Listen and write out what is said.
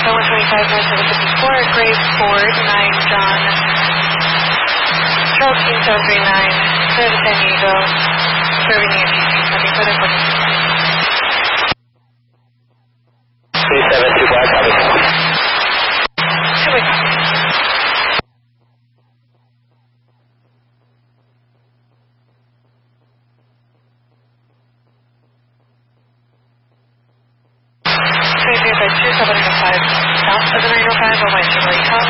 125, 0754, Graves Ford, 9 John, Charles King 739, clear to San Diego, serving the FCC, nothing further for 372 Black, copy. 2 weeks. South of the 905, Almighty Lake House.